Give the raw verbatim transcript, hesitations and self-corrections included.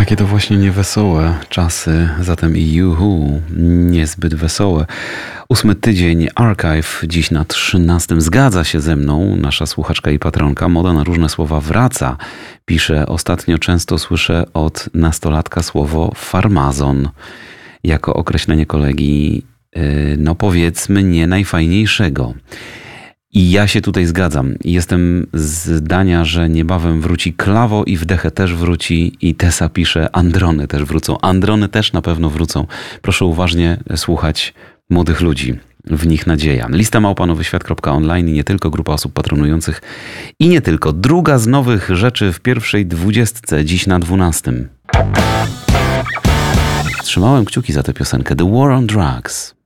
Takie to właśnie niewesołe czasy, zatem i juhu, niezbyt wesołe. Ósmy tydzień Archive, dziś na trzynastym. Zgadza się ze mną nasza słuchaczka i patronka. Moda na różne słowa wraca. Pisze, ostatnio często słyszę od nastolatka słowo farmazon jako określenie kolegi, no powiedzmy, nie najfajniejszego. I ja się tutaj zgadzam. Jestem zdania, że niebawem wróci Klawo i Wdechę też wróci i Tesa pisze, Androny też wrócą. Androny też na pewno wrócą. Proszę uważnie słuchać młodych ludzi. W nich nadzieja. Lista małpa nowy świat kropka online i nie tylko, grupa osób patronujących i nie tylko. Druga z nowych rzeczy w pierwszej dwudziestce, dziś na dwunastym. Trzymałem kciuki za tę piosenkę. The War on Drugs.